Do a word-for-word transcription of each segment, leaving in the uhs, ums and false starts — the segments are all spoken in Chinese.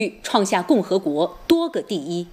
创下共和国多个第一。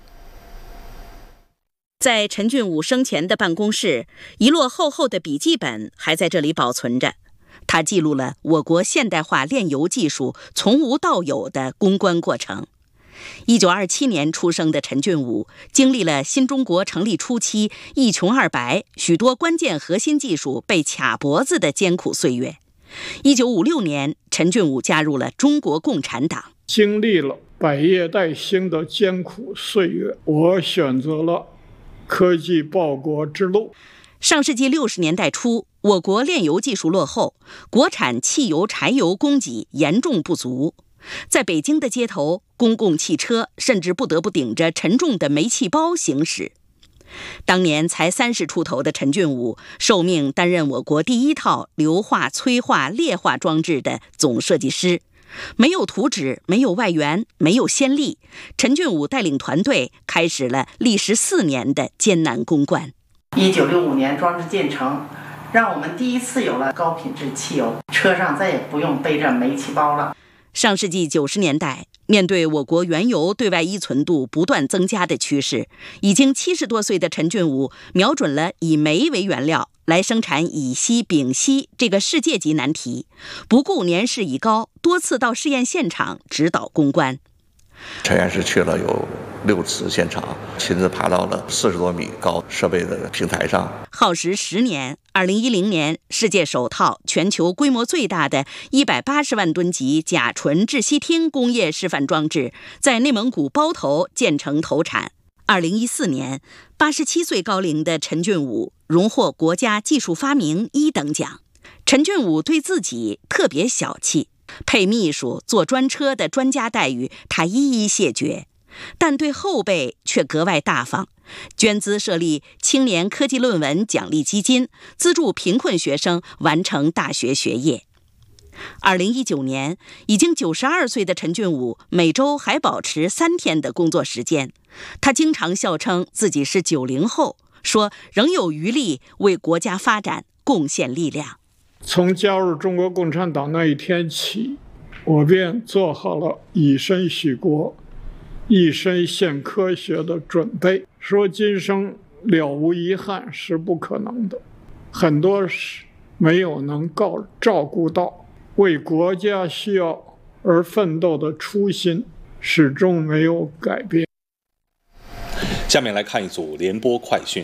在陈俊武生前的办公室，一摞厚厚的笔记本还在这里保存着。他记录了我国现代化炼油技术从无到有的攻关过程。一九二七年出生的陈俊武，经历了新中国成立初期一穷二白、许多关键核心技术被卡脖子的艰苦岁月。一九五六年，陈俊武加入了中国共产党。 经历了百业待兴的艰苦岁月，我选择了科技报国之路。 上世纪六十年代初，我国炼油技术落后，国产汽油、柴油供给严重不足。在北京的街头，公共汽车甚至不得不顶着沉重的煤气包行驶。当年才三十出头的陈俊武受命担任我国第一套硫化、催化、劣化装置的总设计师。没有图纸，没有外援，没有先例，陈俊武带领团队开始了历时四年的艰难攻关。 一九六五年装置建成，让我们第一次有了高品质汽油，车上再也不用背着煤气包了。 上世纪九十年代，面对我国原油对外依存度不断增加的趋势，已经七十多岁的陈俊武瞄准了以煤为原料来生产乙烯、丙烯这个世界级难题，不顾年事已高，多次到试验现场指导攻关。 陈院士去了有六次现场，亲自爬到了四十多米高设备的平台上， 耗时十年。二零一零年，世界首套、全球规模最大的一百八十万吨级甲醇窒息烃工业示范装置在内蒙古包头建成投产。二零一四年，八十七岁高龄的陈俊武荣获国家技术发明一等奖。陈俊武对自己特别小气，配秘书、坐专车的专家待遇他一一谢绝，但对后辈却格外大方，捐资设立青年科技论文奖励基金，资助贫困学生完成大学学业。二零一九年，已经九十二岁的陈俊武每周还保持三天的工作时间。他经常笑称自己是九零后，说仍有余力为国家发展贡献力量。 从加入中国共产党那一天起，我便做好了以身许国、一身献科学的准备。说今生了无遗憾是不可能的，很多事没有能够照顾到，为国家需要而奋斗的初心始终没有改变。 下面来看一组联播快讯。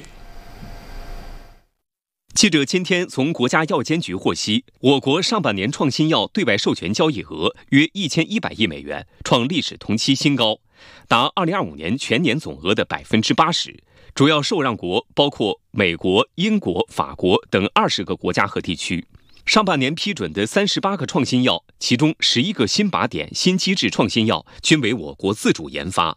记者今天从国家药监局获悉，我国上半年创新药对外授权交易额约一千一百亿美元，创历史同期新高，达二零二五年全年总额的百分之八十。主要受让国包括美国、英国、法国等二十个国家和地区。上半年批准的三十八个创新药，其中十一个新靶点、新机制创新药均为我国自主研发。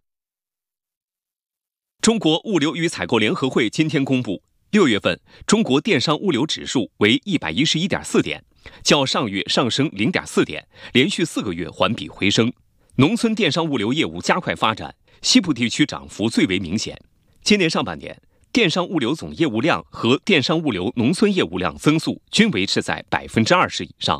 中国物流与采购联合会今天公布，六月份中国电商物流指数为一百一十一点四点，较上月上升零点四点，连续四个月环比回升。农村电商物流业务加快发展，西部地区涨幅最为明显。今年上半年，电商物流总业务量和电商物流农村业务量增速均维持在百分之二十以上。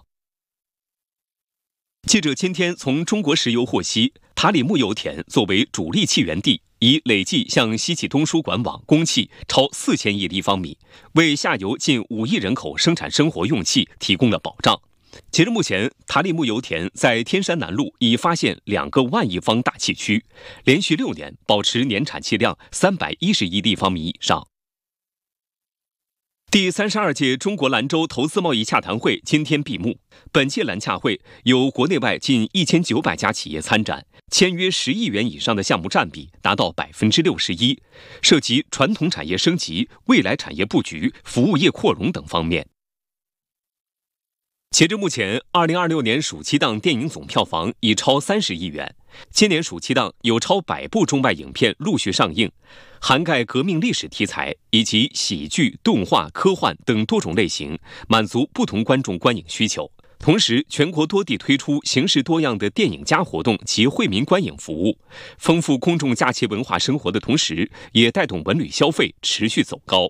记者今天从中国石油获悉，塔里木油田作为主力气源地，已累计向西气东输管网供气超四千亿立方米，为下游近五亿人口生产生活用气提供了保障。截至目前，塔里木油田在天山南路已发现两个万亿方大气区，连续六年保持年产气量三百一十亿立方米以上。第三十二届中国兰州投资贸易洽谈会今天闭幕。本届兰洽会有国内外近一千九百家企业参展，签约十亿元以上的项目占比达到百分之六十一，涉及传统产业升级、未来产业布局、服务业扩容等方面。截至目前，二零二六年暑期档电影总票房已超三十亿元。今年暑期档有超百部中外影片陆续上映，涵盖革命历史题材以及喜剧、动画、科幻等多种类型，满足不同观众观影需求。同时，全国多地推出形式多样的电影加活动及惠民观影服务，丰富公众假期文化生活的同时，也带动文旅消费持续走高。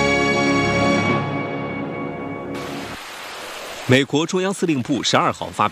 美国中央司令部十二号发表